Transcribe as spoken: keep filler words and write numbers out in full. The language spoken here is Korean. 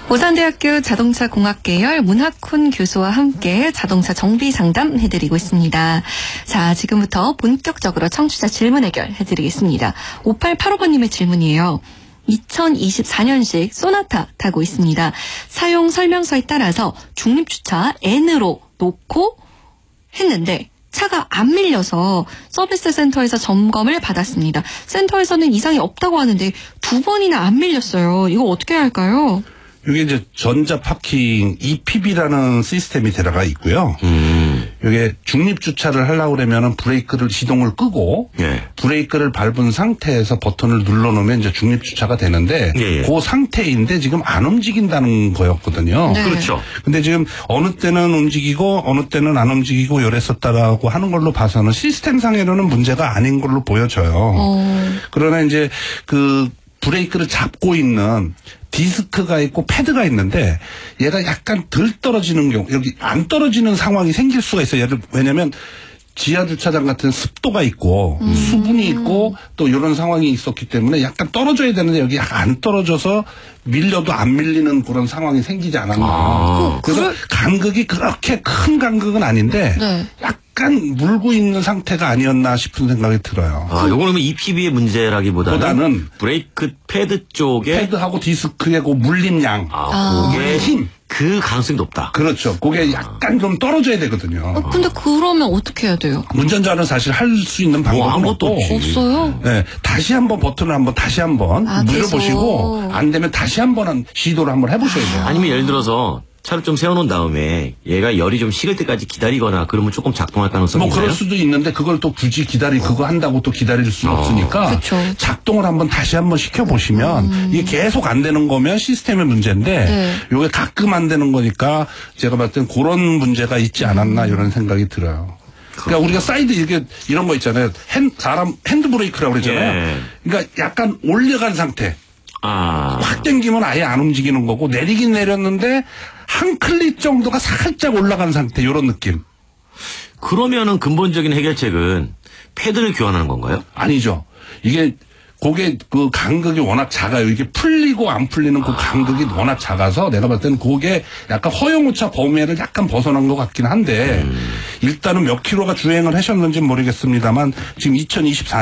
오산대학교 자동차공학계열 문학훈 교수와 함께 자동차 정비 상담 해드리고 있습니다. 자, 지금부터 본격적으로 청취자 질문 해결 해드리겠습니다. 오팔팔오 번님의 질문이에요. 이천이십사 년식 소나타 타고 있습니다. 사용 설명서에 따라서 중립주차 N으로 놓고 했는데 차가 안 밀려서 서비스 센터에서 점검을 받았습니다. 센터에서는 이상이 없다고 하는데 두 번이나 안 밀렸어요. 이거 어떻게 해야 할까요? 이게 이제 전자 파킹 이피비라는 시스템이 들어가 있고요. 음. 이게 중립 주차를 하려고 그러면은 브레이크를 시동을 끄고 예. 브레이크를 밟은 상태에서 버튼을 눌러 놓으면 이제 중립 주차가 되는데 예. 그 상태인데 지금 안 움직인다는 거였거든요. 네. 그렇죠. 근데 지금 어느 때는 움직이고 어느 때는 안 움직이고 이랬었다라고 하는 걸로 봐서는 시스템상에는 문제가 아닌 걸로 보여져요. 어. 그러나 이제 그 브레이크를 잡고 있는 디스크가 있고 패드가 있는데 얘가 약간 덜 떨어지는 경우, 여기 안 떨어지는 상황이 생길 수가 있어요. 예를 왜냐면 지하 주차장 같은 습도가 있고 음. 수분이 있고 또 이런 상황이 있었기 때문에 약간 떨어져야 되는데 여기 안 떨어져서 밀려도 안 밀리는 그런 상황이 생기지 않았나. 아. 그래서 그래? 간극이 그렇게 큰 간극은 아닌데 네. 약간 물고 있는 상태가 아니었나 싶은 생각이 들어요. 아, 요거는 이피비의 문제라기보다는 보다는 브레이크 패드 쪽에 패드하고 디스크의 그 물림량, 아, 아. 그게 힘. 그 가능성이 높다. 그렇죠. 그게 약간 좀 떨어져야 되거든요. 어, 근데 그러면 어떻게 해야 돼요? 운전자는 사실 할 수 있는 방법은 뭐 없고 없어요. 네, 다시 한번 버튼을 한번 다시 한번 아, 눌러보시고 안 되면 다시 한번 시도를 한번 해보셔야 돼요. 아니면 예를 들어서 차를 좀 세워놓은 다음에 얘가 열이 좀 식을 때까지 기다리거나 그러면 조금 작동할 가능성이 있나요? 뭐 그럴 수도 있는데 그걸 또 굳이 기다리 그거 한다고 또 기다릴 수는 어. 없으니까 그쵸. 작동을 한번 다시 한번 시켜보시면 음. 이게 계속 안 되는 거면 시스템의 문제인데 네. 이게 가끔 안 되는 거니까 제가 봤을 땐 그런 문제가 있지 않았나 음. 이런 생각이 들어요. 그러니까 우리가 사이드 이게 이런 거 있잖아요. 핸, 사람 핸드브레이크라고 그러잖아요. 예. 그러니까 약간 올려간 상태. 아. 확 당기면 아예 안 움직이는 거고 내리긴 내렸는데 한 클릭 정도가 살짝 올라간 상태 이런 느낌. 그러면은 근본적인 해결책은 패드를 교환하는 건가요? 아니죠. 이게 그게 그 간극이 워낙 작아요. 이게 풀리고 안 풀리는 그 간극이 아. 워낙 작아서 내가 봤을 때는 그게 약간 허용오차 범위를 약간 벗어난 것 같긴 한데 음. 일단은 몇 킬로가 주행을 하셨는지는 모르겠습니다만 지금 이천이십사